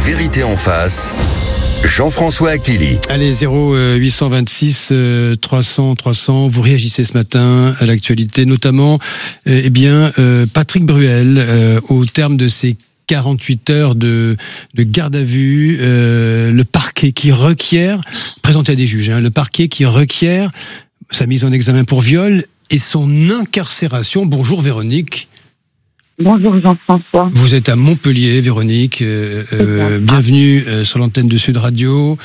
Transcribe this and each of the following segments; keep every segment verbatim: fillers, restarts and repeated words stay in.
Vérité en face, Jean-François Achilly. Allez, zéro huit cent vingt-six trois cents trois cents, vous réagissez ce matin à l'actualité, notamment euh, eh bien euh, Patrick Bruel, euh, au terme de ses quarante-huit heures de, de garde à vue, euh, le parquet qui requiert, présenté à des juges, hein, le parquet qui requiert sa mise en examen pour viol et son incarcération. Bonjour Véronique. Bonjour Jean-François. Vous êtes à Montpellier, Véronique. Euh, euh, bienvenue euh, sur l'antenne de Sud Radio.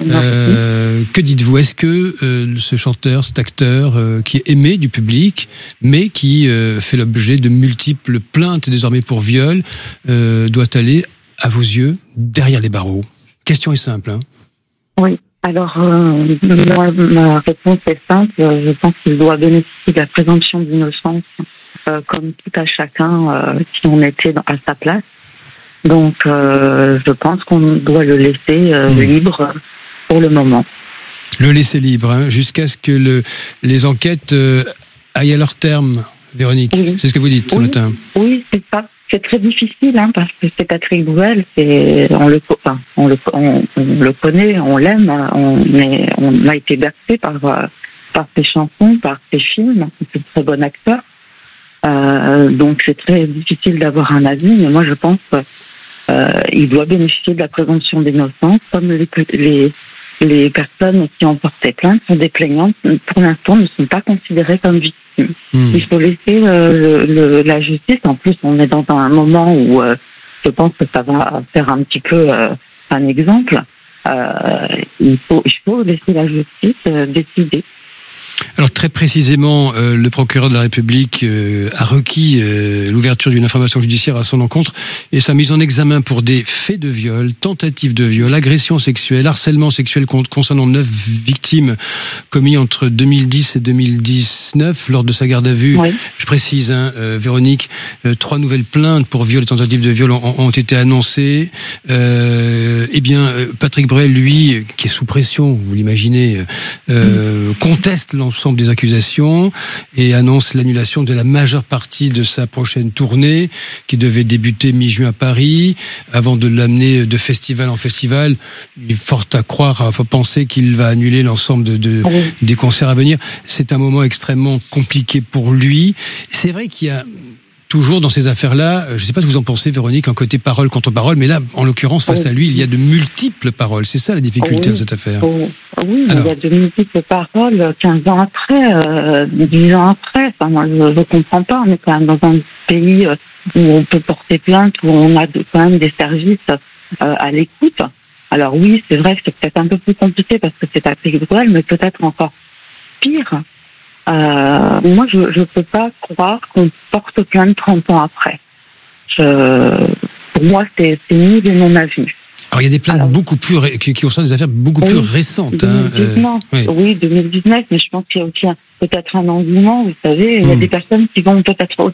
Euh, que dites-vous? Est-ce que euh, ce chanteur, cet acteur, euh, qui est aimé du public, mais qui euh, fait l'objet de multiples plaintes désormais pour viol, euh, doit aller, à vos yeux, derrière les barreaux? Question est simple. Hein. Oui. Alors, euh, moi, ma réponse est simple. Je pense qu'il doit bénéficier de la présomption d'innocence, euh, comme tout à chacun euh, si on était à sa place. Donc, euh, je pense qu'on doit le laisser euh, mmh. libre pour le moment. Le laisser libre, hein, jusqu'à ce que le, les enquêtes euh, aillent à leur terme, Véronique. Oui. C'est ce que vous dites ce oui. matin. Oui, c'est ça. C'est très difficile, hein, parce que c'est Patrick Bruel, c'est on le, enfin, on le, on, on le connaît, on l'aime, on, mais on a été bercé par par ses chansons, par ses films. C'est un très bon acteur, euh, donc c'est très difficile d'avoir un avis. Mais moi, je pense qu'il euh, doit bénéficier de la présomption d'innocence, comme les les les personnes qui ont porté plainte sont des plaignantes. Pour l'instant, ne sont pas considérées comme victimes. Mmh. Il faut laisser euh, le, le, la justice. En plus, on est dans un moment où euh, je pense que ça va faire un petit peu euh, un exemple. Euh, il faut, il faut laisser la justice euh, décider. Alors très précisément, euh, le procureur de la République euh, a requis euh, l'ouverture d'une information judiciaire à son encontre et sa mise en examen pour des faits de viol, tentative de viol, agression sexuelle, harcèlement sexuel concernant neuf victimes commis entre deux mille dix et deux mille dix-neuf lors de sa garde à vue. Oui. Je précise, hein, euh, Véronique, euh, trois nouvelles plaintes pour viol et tentative de viol ont, ont été annoncées. Euh, eh bien, Patrick Bruel, lui, qui est sous pression, vous l'imaginez, euh, mmh. conteste l'ensemble des accusations et annonce l'annulation de la majeure partie de sa prochaine tournée qui devait débuter mi-juin à Paris avant de l'amener de festival en festival. Il est fort à croire, à penser qu'il va annuler l'ensemble de, de oui. des concerts à venir. C'est un moment extrêmement compliqué pour lui. C'est vrai qu'il y a toujours dans ces affaires-là, je ne sais pas ce que vous en pensez, Véronique, un côté parole contre parole, mais là, en l'occurrence, face oui. à lui, il y a de multiples paroles. C'est ça la difficulté oui. de cette affaire. Oui, oui il y a de multiples paroles quinze ans après, euh, dix ans après. Enfin, moi, je ne comprends pas. On est quand même dans un pays où on peut porter plainte, où on a de, quand même des services euh, à l'écoute. Alors oui, c'est vrai que c'est peut-être un peu plus compliqué parce que c'est Patrick Bruel, mais peut-être encore pire. Euh, moi, je ne peux pas croire qu'on porte plainte trente ans après. Je, pour moi, c'est, c'est nul et non avenu. Alors, il y a des plaintes Alors, beaucoup plus ré... qui, qui sont des affaires beaucoup oui, plus récentes. deux mille dix-neuf, hein, euh, oui. oui, deux mille dix-neuf, mais je pense qu'il y a aussi un, peut-être un engouement. Vous savez, il y a mmh. des personnes qui vont peut-être